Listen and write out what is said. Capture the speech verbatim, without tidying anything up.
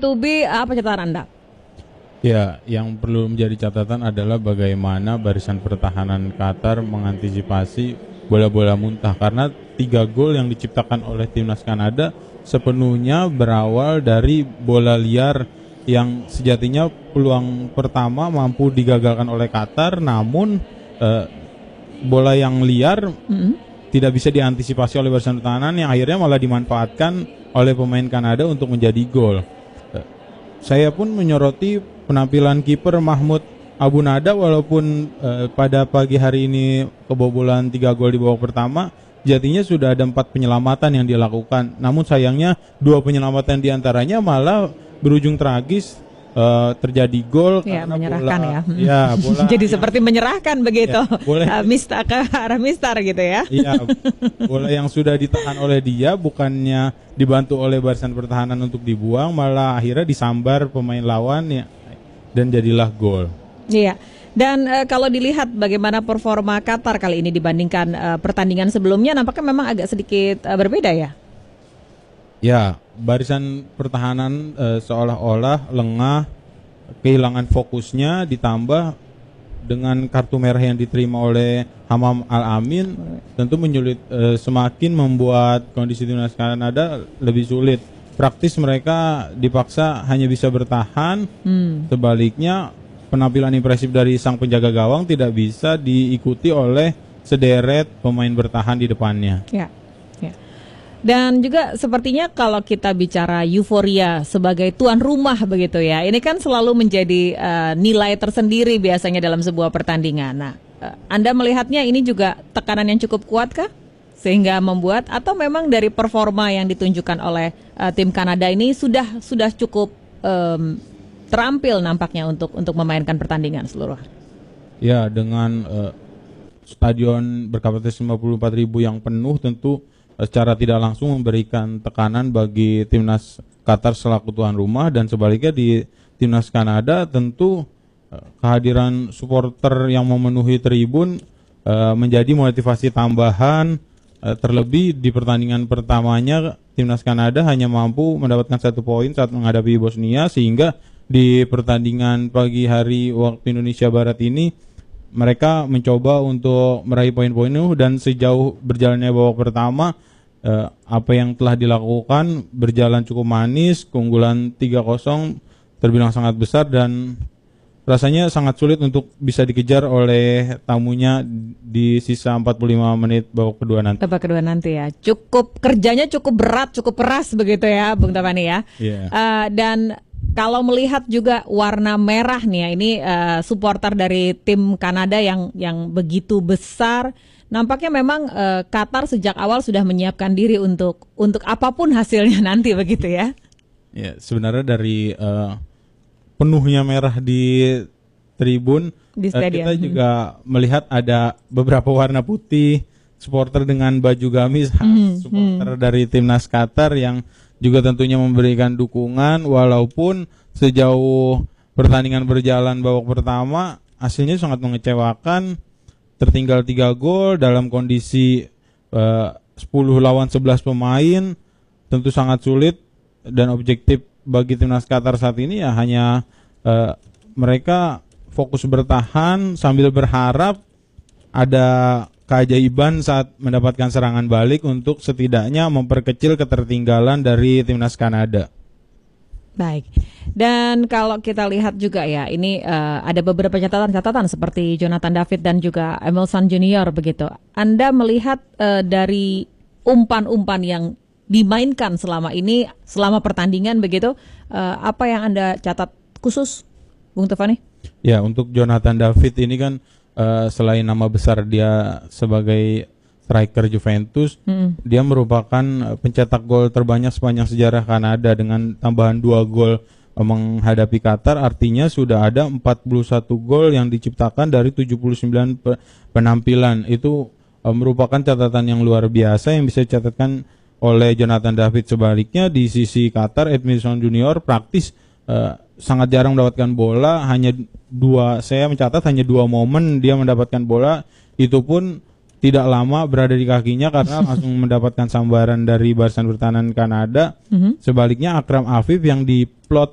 to be, apa catatan Anda? Ya, yang perlu menjadi catatan adalah bagaimana barisan pertahanan Qatar mengantisipasi bola-bola muntah, karena tiga gol yang diciptakan oleh timnas Kanada sepenuhnya berawal dari bola liar yang sejatinya peluang pertama mampu digagalkan oleh Qatar, namun eh, bola yang liar mm-hmm. tidak bisa diantisipasi oleh barisan pertahanan yang akhirnya malah dimanfaatkan oleh pemain Kanada untuk menjadi gol. Eh, saya pun menyoroti penampilan kiper Mahmud Abu Nada, walaupun eh, pada pagi hari ini kebobolan tiga gol di babak pertama, jadinya sudah ada empat penyelamatan yang dilakukan. Namun sayangnya dua penyelamatan diantaranya malah berujung tragis, uh, terjadi gol. Ya, menyerahkan bola, ya. Ya bola. Jadi seperti menyerahkan begitu. Ya, boleh. Uh, mistar ke arah mistar gitu ya. Iya, bola yang sudah ditahan oleh dia bukannya dibantu oleh barisan pertahanan untuk dibuang, malah akhirnya disambar pemain lawan ya, dan jadilah gol. Iya. Dan uh, kalau dilihat bagaimana performa Qatar kali ini dibandingkan uh, pertandingan sebelumnya, nampaknya memang agak sedikit uh, berbeda ya? Ya, barisan pertahanan uh, seolah-olah lengah, kehilangan fokusnya, ditambah dengan kartu merah yang diterima oleh Hamam Al-Amin, tentu menyulit, uh, semakin membuat kondisi timnas Kanada lebih sulit. Praktis mereka dipaksa hanya bisa bertahan, hmm. sebaliknya penampilan impresif dari sang penjaga gawang tidak bisa diikuti oleh sederet pemain bertahan di depannya. Ya, ya. Dan juga sepertinya kalau kita bicara euforia sebagai tuan rumah begitu ya, ini kan selalu menjadi uh, nilai tersendiri biasanya dalam sebuah pertandingan. Nah, uh, Anda melihatnya ini juga tekanan yang cukup kuat kah? Sehingga membuat, atau memang dari performa yang ditunjukkan oleh uh, tim Kanada ini sudah sudah cukup um, terampil nampaknya untuk untuk memainkan pertandingan seluruh. Ya, dengan uh, stadion berkapasitas lima puluh empat ribu yang penuh, tentu uh, secara tidak langsung memberikan tekanan bagi timnas Qatar selaku tuan rumah, dan sebaliknya di timnas Kanada tentu uh, kehadiran supporter yang memenuhi tribun uh, menjadi motivasi tambahan, uh, terlebih di pertandingan pertamanya timnas Kanada hanya mampu mendapatkan satu poin saat menghadapi Bosnia, sehingga di pertandingan pagi hari waktu Indonesia Barat ini mereka mencoba untuk meraih poin-poin itu, dan sejauh berjalannya babak pertama eh, apa yang telah dilakukan berjalan cukup manis. Keunggulan tiga kosong terbilang sangat besar dan rasanya sangat sulit untuk bisa dikejar oleh tamunya di sisa empat puluh lima menit babak kedua nanti. Babak kedua nanti ya. Cukup kerjanya cukup berat, cukup keras begitu ya, Bung Tafani ya. Yeah. Uh, dan kalau melihat juga warna merah nih ya, ini uh, supporter dari tim Kanada yang yang begitu besar, nampaknya memang uh, Qatar sejak awal sudah menyiapkan diri untuk untuk apapun hasilnya nanti begitu ya. Ya, sebenarnya dari uh, penuhnya merah di tribun, di stadion, uh, kita juga hmm. melihat ada beberapa warna putih, supporter dengan baju gamis khas hmm. supporter hmm. dari timnas Qatar yang juga tentunya memberikan dukungan, walaupun sejauh pertandingan berjalan babak pertama hasilnya sangat mengecewakan, tertinggal tiga gol dalam kondisi uh, sepuluh lawan sebelas pemain, tentu sangat sulit dan objektif bagi timnas Qatar saat ini ya hanya uh, mereka fokus bertahan sambil berharap ada keajaiban saat mendapatkan serangan balik untuk setidaknya memperkecil ketertinggalan dari timnas Kanada. Baik. Dan kalau kita lihat juga ya, ini uh, ada beberapa catatan-catatan seperti Jonathan David dan juga Emerson Junior begitu. Anda melihat uh, dari umpan-umpan yang dimainkan selama ini, selama pertandingan begitu, uh, apa yang Anda catat khusus, Bung Tafani? Ya, untuk Jonathan David ini kan Uh, selain nama besar dia sebagai striker Juventus, mm. dia merupakan pencetak gol terbanyak sepanjang sejarah Kanada dengan tambahan dua gol uh, menghadapi Qatar. Artinya sudah ada empat puluh satu gol yang diciptakan dari tujuh puluh sembilan pe- penampilan. Itu uh, merupakan catatan yang luar biasa yang bisa dicatatkan oleh Jonathan David. Sebaliknya di sisi Qatar, Emerson Junior praktis uh, sangat jarang mendapatkan bola, hanya dua, saya mencatat hanya dua momen dia mendapatkan bola, itu pun tidak lama berada di kakinya karena langsung mendapatkan sambaran dari barisan pertahanan Kanada. Mm-hmm. Sebaliknya Akram Afif yang diplot